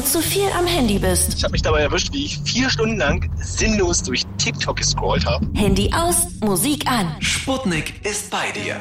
du zu viel am Handy bist. Ich habe mich dabei erwischt, wie ich 4 Stunden lang sinnlos durch TikTok gescrollt habe. Handy aus, Musik an. Sputnik ist bei dir.